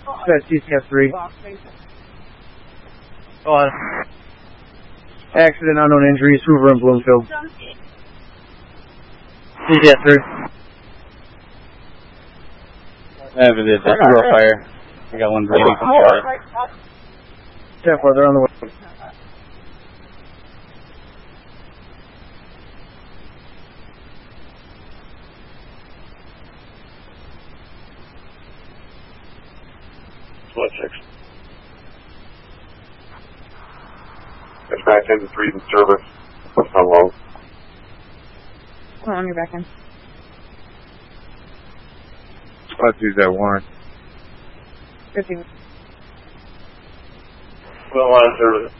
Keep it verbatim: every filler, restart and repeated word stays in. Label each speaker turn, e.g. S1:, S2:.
S1: That's C C F three. Go on. Accident, unknown injuries, Hoover and Bloomfield. C C F three.
S2: I have a zero fire. I got one bleeding from Charlie.
S1: ten four, they're on the way.
S3: One six. Dispatch ten to three in service. Hello.
S4: Come on, you're back in.
S3: Let's use that warrant.
S4: fifteen.
S3: Well, on service.